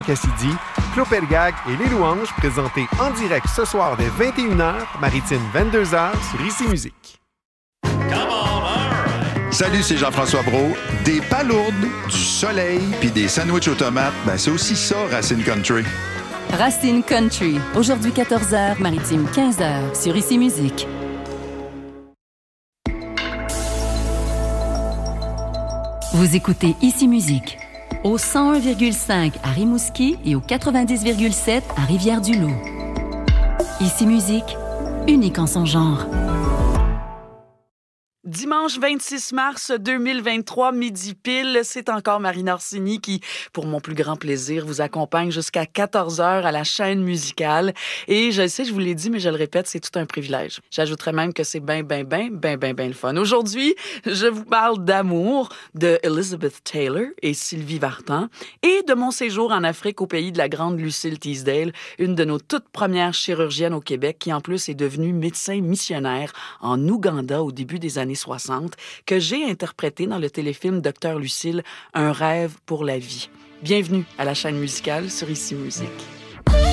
Cassidy, Clopergag et Les Louanges, présentés en direct ce soir dès 21h, Maritime 22h sur ICI Musique. Salut, c'est Jean-François Brault. Des palourdes, du soleil puis des sandwichs aux tomates, ben c'est aussi ça, Racine Country. Racine Country, aujourd'hui 14h, Maritime 15h sur ICI Musique. Vous écoutez ICI Musique au 101,5 à Rimouski et au 90,7 à Rivière-du-Loup. ICI Musique, unique en son genre. Dimanche 26 mars 2023, midi pile, c'est encore Marina Orsini qui, pour mon plus grand plaisir, vous accompagne jusqu'à 14h à la chaîne musicale. Et je sais, je vous l'ai dit, mais je le répète, c'est tout un privilège. J'ajouterais même que c'est ben le fun. Aujourd'hui, je vous parle d'amour de Elizabeth Taylor et Sylvie Vartan et de mon séjour en Afrique au pays de la grande Lucille Teasdale, une de nos toutes premières chirurgiennes au Québec qui en plus est devenue médecin missionnaire en Ouganda au début des années 60, que j'ai interprété dans le téléfilm Docteur Lucille, Un rêve pour la vie. Bienvenue à la chaîne musicale sur ICI Musique.